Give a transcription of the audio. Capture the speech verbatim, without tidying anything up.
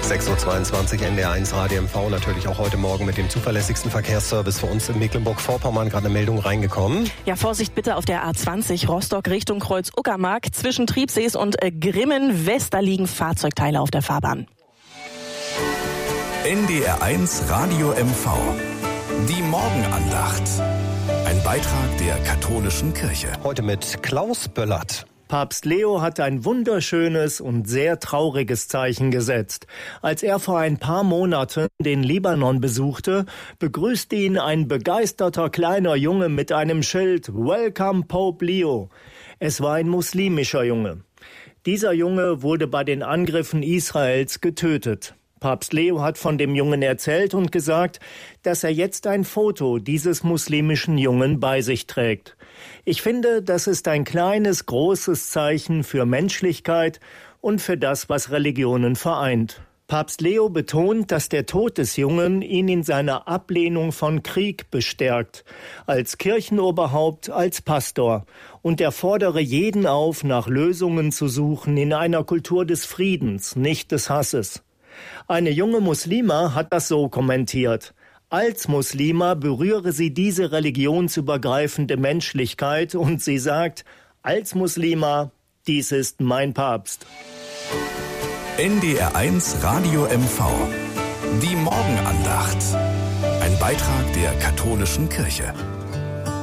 sechs Uhr zweiundzwanzig N D R eins Radio M V, natürlich auch heute Morgen mit dem zuverlässigsten Verkehrsservice für uns in Mecklenburg-Vorpommern. Gerade eine Meldung reingekommen. Ja, Vorsicht bitte auf der A zwanzig Rostock Richtung Kreuz-Uckermark. Zwischen Triebsees und äh, Grimmen West, da liegen Fahrzeugteile auf der Fahrbahn. N D R eins Radio M V. Die Morgenandacht. Ein Beitrag der katholischen Kirche. Heute mit Klaus Böllert. Papst Leo hat ein wunderschönes und sehr trauriges Zeichen gesetzt. Als er vor ein paar Monaten den Libanon besuchte, begrüßte ihn ein begeisterter kleiner Junge mit einem Schild "Welcome Pope Leo". Es war ein muslimischer Junge. Dieser Junge wurde bei den Angriffen Israels getötet. Papst Leo hat von dem Jungen erzählt und gesagt, dass er jetzt ein Foto dieses muslimischen Jungen bei sich trägt. Ich finde, das ist ein kleines, großes Zeichen für Menschlichkeit und für das, was Religionen vereint. Papst Leo betont, dass der Tod des Jungen ihn in seiner Ablehnung von Krieg bestärkt, als Kirchenoberhaupt, als Pastor. Und er fordere jeden auf, nach Lösungen zu suchen in einer Kultur des Friedens, nicht des Hasses. Eine junge Muslima hat das so kommentiert: Als Muslima berühre sie diese religionsübergreifende Menschlichkeit und sie sagt, als Muslima, dies ist mein Papst. N D R eins Radio M V. Die Morgenandacht. Ein Beitrag der katholischen Kirche.